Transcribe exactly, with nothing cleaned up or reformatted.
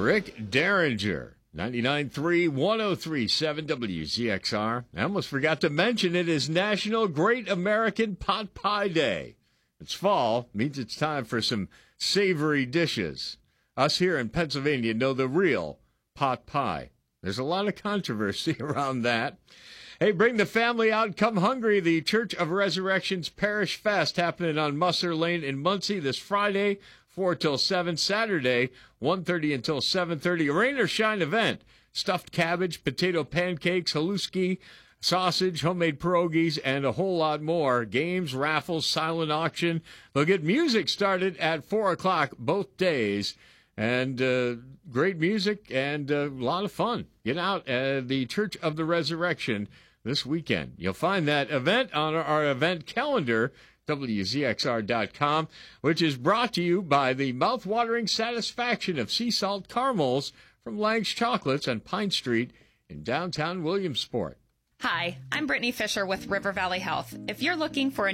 Rick Derringer, ninety-nine point three, one oh three point seven W Z X R. I almost forgot to mention it is National Great American Pot Pie Day. It's fall, means it's time for some savory dishes. Us here in Pennsylvania know the real pot pie. There's a lot of controversy around that. Hey, bring the family out. Come hungry. The Church of Resurrection's Parish Fest happening on Musser Lane in Muncie this Friday, four till seven. Saturday, one thirty until seven thirty. A rain or shine event. Stuffed cabbage, potato pancakes, haluski, sausage, homemade pierogies, and a whole lot more. Games, raffles, silent auction. They'll get music started at four o'clock both days. And uh, great music and a lot of fun. Get out at the Church of the Resurrection this weekend. You'll find that event on our event calendar, W Z X R dot com, which is brought to you by the mouth-watering satisfaction of sea salt caramels from Lang's Chocolates on Pine Street in downtown Williamsport. Hi, I'm Brittany Fisher with River Valley Health. If you're looking for a